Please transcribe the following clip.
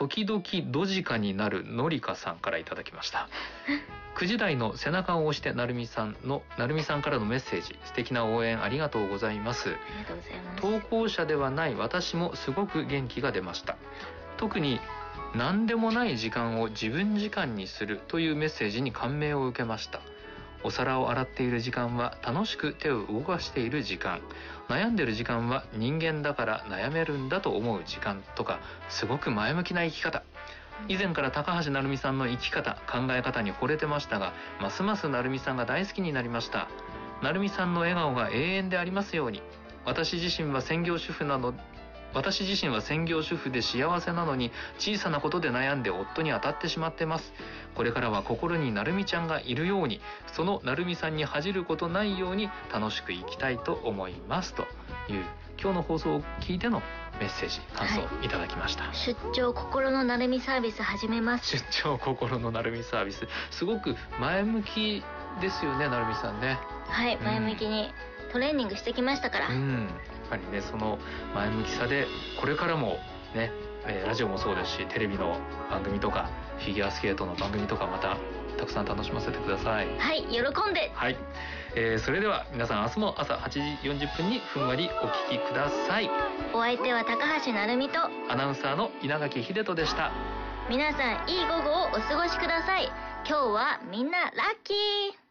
時々ドジカになるのりかさんからいただきました。9時台の背中を押してなるみさんからのメッセージ、素敵な応援ありがとうございます。 ありがとうございます。 投稿者ではない私もすごく元気が出ました。特に何でもない時間を自分時間にするというメッセージに感銘を受けました。お皿を洗っている時間は楽しく手を動かしている時間、悩んでる時間は人間だから悩めるんだと思う時間とか、すごく前向きな生き方。以前から高橋成美さんの生き方、考え方に惚れてましたが、ますます成美さんが大好きになりました。成美さんの笑顔が永遠でありますように。私自身は専業主婦で幸せなのに、小さなことで悩んで夫に当たってしまってます。これからは心になるみちゃんがいるように、そのなるみさんに恥じることないように楽しく生きたいと思いますという、今日の放送を聞いてのメッセージ、感想いただきました。 出張心のなるみサービス始めます。 出張心のなるみサービス、すごく前向きですよね、なるみさんね。 はい、前向きにトレーニングしてきましたから。 やっぱりね、その前向きさでこれからもね、ラジオもそうですし、テレビの番組とかフィギュアスケートの番組とか、またたくさん楽しませてください。 はい、喜んで。 はい、それでは皆さん、明日も朝8時40分にふんわりお聞きください。 お相手は高橋成美とアナウンサーの稲垣秀人でした。 皆さん、いい午後をお過ごしください。今日はみんなラッキー。